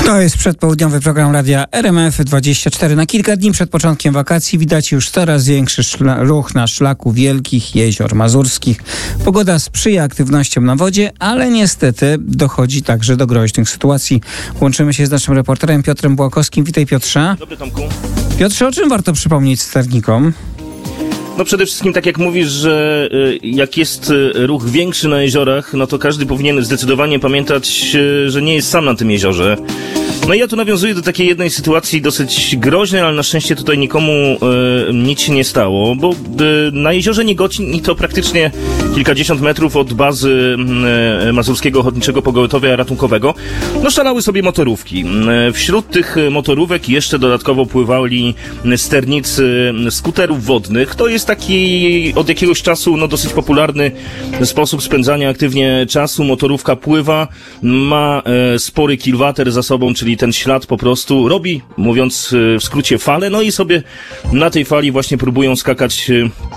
To jest przedpołudniowy program Radia RMF24. Na kilka dni przed początkiem wakacji widać już coraz większy ruch na szlaku wielkich jezior mazurskich. Pogoda sprzyja aktywnościom na wodzie, ale niestety dochodzi także do groźnych sytuacji. Łączymy się z naszym reporterem Piotrem Błakowskim. Witaj, Piotrze. Dobry, Tomku. Piotrze, o czym warto przypomnieć sternikom? No przede wszystkim, tak jak mówisz, że jak jest ruch większy na jeziorach, no to każdy powinien zdecydowanie pamiętać, że nie jest sam na tym jeziorze. No i ja tu nawiązuję do takiej jednej sytuacji dosyć groźnej, ale na szczęście tutaj nikomu nic się nie stało, bo na jeziorze Niegocin i to praktycznie kilkadziesiąt metrów od bazy Mazurskiego Ochotniczego Pogotowia Ratunkowego, no szalały sobie motorówki. Wśród tych motorówek jeszcze dodatkowo pływali sternicy skuterów wodnych. To jest taki od jakiegoś czasu no dosyć popularny sposób spędzania aktywnie czasu. Motorówka pływa, ma spory kilwater za sobą, czyli ten ślad po prostu robi, mówiąc w skrócie, falę, no i sobie na tej fali właśnie próbują skakać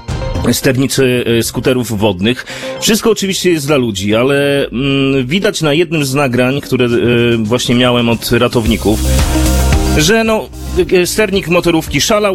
sternicy skuterów wodnych. Wszystko oczywiście jest dla ludzi, ale widać na jednym z nagrań, które właśnie miałem od ratowników, że no sternik motorówki szalał,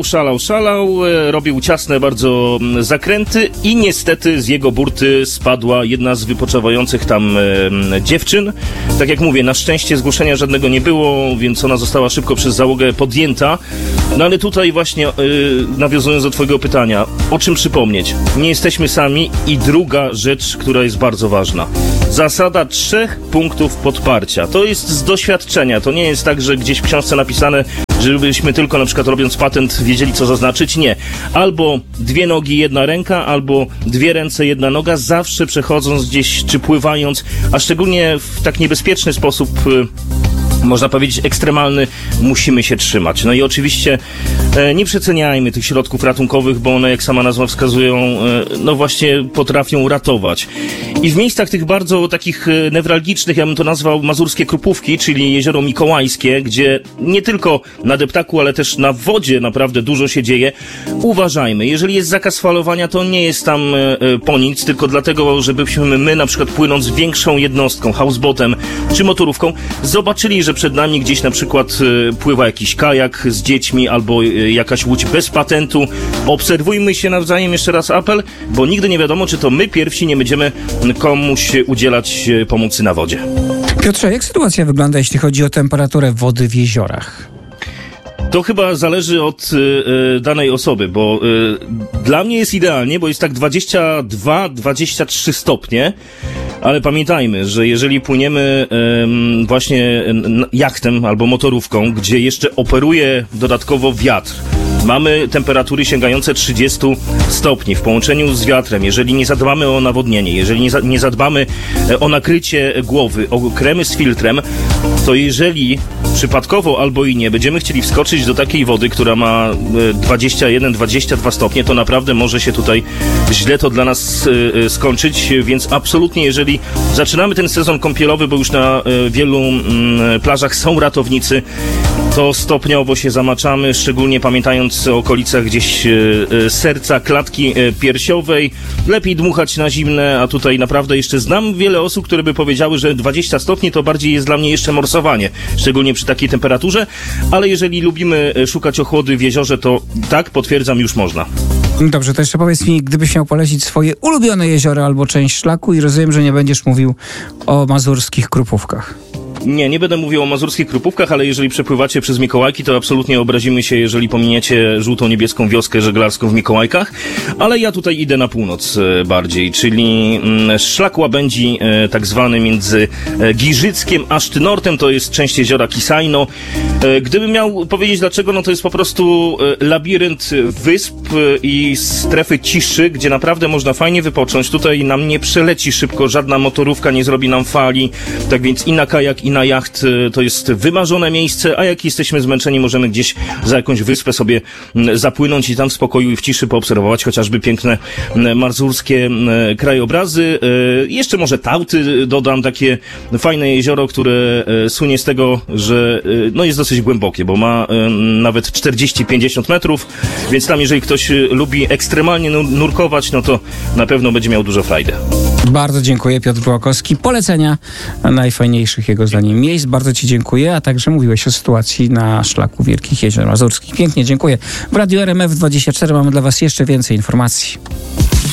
robił ciasne bardzo zakręty i niestety z jego burty spadła jedna z wypoczywających tam dziewczyn. Tak jak mówię, na szczęście zgłoszenia żadnego nie było, więc ona została szybko przez załogę podjęta. No ale tutaj właśnie nawiązując do twojego pytania, o czym przypomnieć? Nie jesteśmy sami i druga rzecz, która jest bardzo ważna. Zasada 3 punktów podparcia. To jest z doświadczenia. To nie jest tak, że gdzieś w książce napisane, żebyśmy tylko na przykład robiąc patent wiedzieli, co zaznaczyć. Nie. Albo 2 nogi, 1 ręka, albo 2 ręce, 1 noga, zawsze przechodząc gdzieś czy pływając, a szczególnie w tak niebezpieczny sposób, można powiedzieć ekstremalny, musimy się trzymać. No i oczywiście nie przeceniajmy tych środków ratunkowych, bo one, jak sama nazwa wskazują, no właśnie potrafią ratować. I w miejscach tych bardzo takich newralgicznych, ja bym to nazwał mazurskie Krupówki, czyli jezioro Mikołajskie, gdzie nie tylko na deptaku, ale też na wodzie naprawdę dużo się dzieje. Uważajmy, jeżeli jest zakaz falowania, to nie jest tam po nic, tylko dlatego, żebyśmy my na przykład płynąc większą jednostką, houseboatem czy motorówką, zobaczyli, że przed nami gdzieś na przykład pływa jakiś kajak z dziećmi albo jakaś łódź bez patentu. Obserwujmy się nawzajem, jeszcze raz apel, bo nigdy nie wiadomo, czy to my pierwsi nie będziemy komuś udzielać pomocy na wodzie. Piotrze, jak sytuacja wygląda, jeśli chodzi o temperaturę wody w jeziorach? To chyba zależy od danej osoby, bo dla mnie jest idealnie, bo jest tak 22-23 stopnie, ale pamiętajmy, że jeżeli płyniemy właśnie jachtem albo motorówką, gdzie jeszcze operuje dodatkowo wiatr, mamy temperatury sięgające 30 stopni w połączeniu z wiatrem. Jeżeli nie zadbamy o nawodnienie, jeżeli nie zadbamy o nakrycie głowy, o kremy z filtrem, to jeżeli przypadkowo albo i nie będziemy chcieli wskoczyć do takiej wody, która ma 21-22 stopnie, to naprawdę może się tutaj źle to dla nas skończyć, więc absolutnie, jeżeli zaczynamy ten sezon kąpielowy, bo już na wielu plażach są ratownicy, to stopniowo się zamaczamy, szczególnie pamiętając o okolicach gdzieś serca, klatki piersiowej. Lepiej dmuchać na zimne, a tutaj naprawdę jeszcze znam wiele osób, które by powiedziały, że 20 stopni to bardziej jest dla mnie jeszcze morsowanie, szczególnie przy takiej temperaturze, ale jeżeli lubimy szukać ochłody w jeziorze, to tak, potwierdzam, już można. Dobrze, to jeszcze powiedz mi, gdybyś miał polecić swoje ulubione jezioro albo część szlaku, i rozumiem, że nie będziesz mówił o mazurskich Krupówkach. Nie będę mówił o mazurskich Krupówkach, ale jeżeli przepływacie przez Mikołajki, to absolutnie obrazimy się, jeżeli pominiecie żółto-niebieską wioskę żeglarską w Mikołajkach, ale ja tutaj idę na północ bardziej, czyli szlak łabędzi tak zwany między Giżyckiem a Sztynortem, to jest część jeziora Kisajno. Gdybym miał powiedzieć dlaczego, no to jest po prostu labirynt wysp i strefy ciszy, gdzie naprawdę można fajnie wypocząć. Tutaj nam nie przeleci szybko, żadna motorówka nie zrobi nam fali, tak więc i na kajak, i na jacht to jest wymarzone miejsce, a jak jesteśmy zmęczeni, możemy gdzieś za jakąś wyspę sobie zapłynąć i tam w spokoju i w ciszy poobserwować chociażby piękne mazurskie krajobrazy. Jeszcze może Tałty dodam, takie fajne jezioro, które słynie z tego, że no jest dosyć głębokie, bo ma nawet 40-50 metrów, więc tam jeżeli ktoś lubi ekstremalnie nurkować, no to na pewno będzie miał dużo frajdy. Bardzo dziękuję, Piotr Błakowski. Polecenia najfajniejszych jego zdaniem pozyskiwanie miejsc. Bardzo Ci dziękuję, a także mówiłeś o sytuacji na szlaku Wielkich Jezior Mazurskich. Pięknie dziękuję. W Radiu RMF24 mamy dla Was jeszcze więcej informacji.